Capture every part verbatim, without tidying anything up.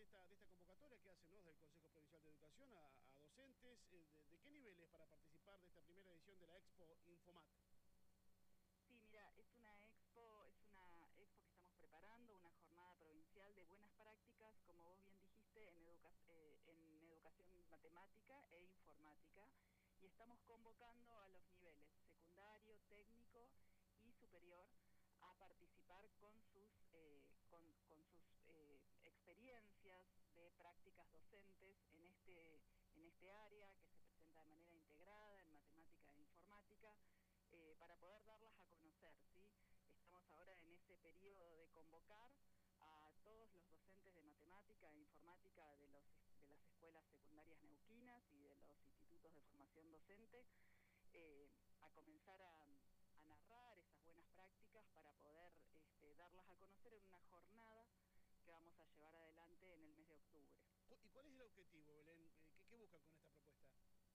esta, de esta convocatoria que hace, ¿no?, del Consejo Provincial de Educación a, a docentes. Eh, de, ¿De qué niveles para participar de esta primera edición de la Expo Infomat? Sí, mira, es una expo, es una expo que estamos preparando, una jornada provincial de buenas prácticas, como vos bien dijiste, en, educa eh, en educación matemática e informática, y estamos convocando a los niveles secundario, técnico y superior a participar con sus, eh, con, con sus eh, experiencias de prácticas docentes en este, en este área que se presenta de manera integrada en matemática e informática. Eh, para poder darlas a conocer, ¿sí? Estamos ahora en ese periodo de convocar a todos los docentes de matemática e informática de, los, de las escuelas secundarias neuquinas y de los institutos de formación docente, eh, a comenzar a, a narrar esas buenas prácticas para poder este, darlas a conocer en una jornada que vamos a llevar adelante en el mes de octubre. ¿Y cuál es el objetivo, Belén? ¿Qué, qué buscan con esta propuesta?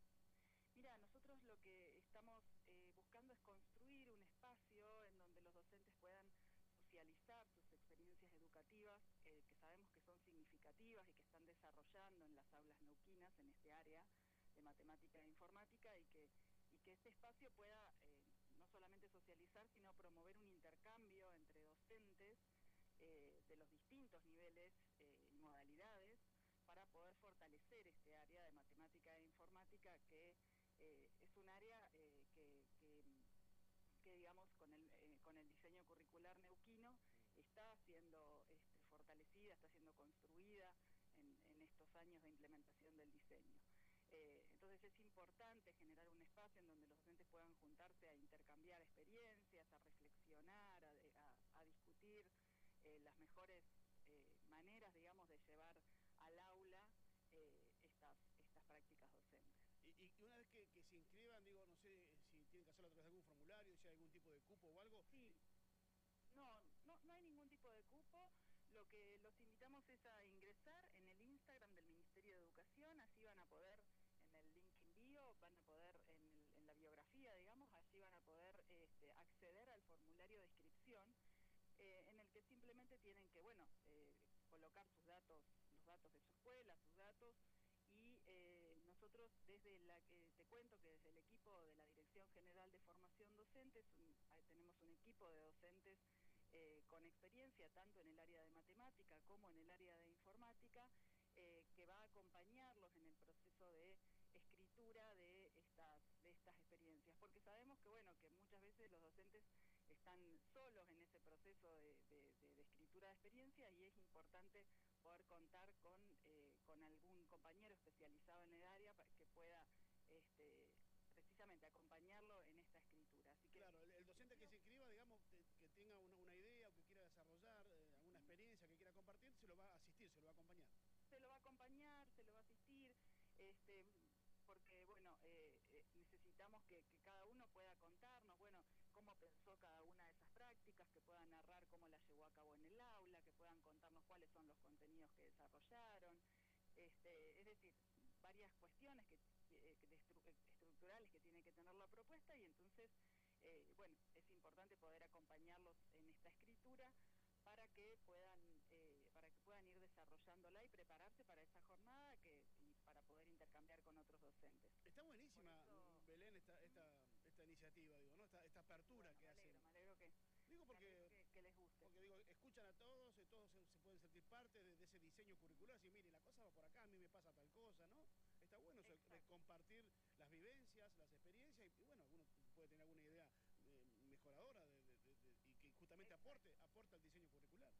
Mira, nosotros lo que estamos eh, buscando es construir un espacio en donde los docentes puedan socializar sus experiencias educativas, eh, que sabemos que son significativas y que están desarrollando en las aulas neuquinas en este área de matemática e informática, y que, y que este espacio pueda eh, no solamente socializar, sino promover un intercambio entre docentes eh, de los distintos niveles eh, y modalidades para poder fortalecer este área de matemática e informática que Eh, es un área eh, que, que, que, digamos, con el, eh, con el diseño curricular neuquino está siendo este, fortalecida, está siendo construida en, en estos años de implementación del diseño. Eh, entonces es importante generar un espacio en donde los docentes puedan juntarse a intercambiar experiencias, a reflexionar, a, a, a discutir eh, las mejores eh, maneras, digamos, de llevar al aula eh, estas, estas prácticas docentes. Y, y una vez que, que se inscriban, digo, no sé si tienen que hacerlo a través de algún formulario, si hay algún tipo de cupo o algo. Sí, no, no, no hay ningún tipo de cupo. Lo que los invitamos es a ingresar en el Instagram del Ministerio de Educación, así van a poder, en el link en bio, van a poder, en, el, en la biografía, digamos, allí van a poder este, acceder al formulario de inscripción, eh, en el que simplemente tienen que, bueno, eh, colocar sus datos, los datos de su escuela, sus datos, y eh, nosotros desde la que te cuento que desde el equipo de la Dirección General de Formación Docente un, tenemos un equipo de docentes eh, con experiencia tanto en el área de matemática como en el área de informática, eh, que va a acompañarlos en el proceso de escritura de estas, de estas experiencias, porque sabemos que, bueno, que muchas veces los docentes están solos en ese proceso de, de, de, de escritura de experiencia, y es importante poder contar con, eh, con algún compañero especializado en el área para que pueda este, precisamente acompañarlo en esta escritura. Así que claro, el, el docente que se inscriba, digamos, te, que tenga una, una idea o que quiera desarrollar eh, alguna experiencia que quiera compartir, se lo va a asistir, se lo va a acompañar. Se lo va a acompañar, se lo va a asistir, este, porque, bueno, eh, eh, necesitamos que, que cada uno pueda contarnos, bueno, cómo pensó cada una de esas prácticas, que puedan narrar cómo las llevó a cabo en el aula, que puedan contarnos cuáles son los contenidos que desarrollaron, este, es decir, varias cuestiones que, que, que estru estructurales que tiene que tener la propuesta, y entonces, eh, bueno, es importante poder acompañarlos en esta escritura para que puedan eh, para que puedan ir desarrollándola y prepararse para esa jornada que y para poder intercambiar con otros docentes. Está buenísima, Eso, Belén, esta, esta, esta iniciativa, digo, ¿no? Esta, esta apertura bueno, que me alegro, hacen. me alegro que, Digo me alegro porque, que, que les guste. porque digo, escuchan a todos, y todos se, se pueden sentir parte de, de ese diseño curricular, así, mire, la cosa va por acá, a mí me pasa tal cosa, ¿no? Está bueno eso de Exacto. compartir las vivencias, las experiencias, y, y bueno, alguno puede tener alguna idea eh, mejoradora de, de, de, de, y que justamente Exacto. aporte, aporta al diseño curricular.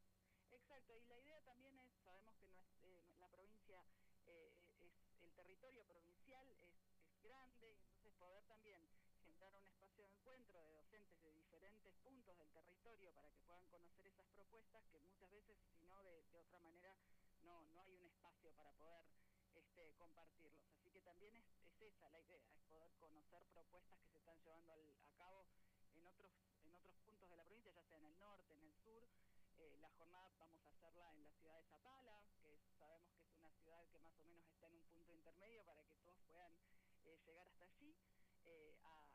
Exacto, y la idea también es, sabemos que no es, eh, la provincia, eh, es el territorio provincial es, es grande, y entonces poder también generar un espacio de encuentro de docentes de diferentes puntos del territorio para que puedan conocer esas propuestas, que muchas veces, si no, de, de otra manera, no, no hay un espacio para poder este, compartirlos. Así que también es, es esa la idea, es poder conocer propuestas que se están llevando al, a cabo en otros, en otros puntos de la provincia, ya sea en el norte, en el sur. Eh, la jornada vamos a hacerla en la ciudad de Zapala, que es, sabemos que es una ciudad que más o menos está en un punto intermedio para que todos puedan eh, llegar hasta allí, eh, a,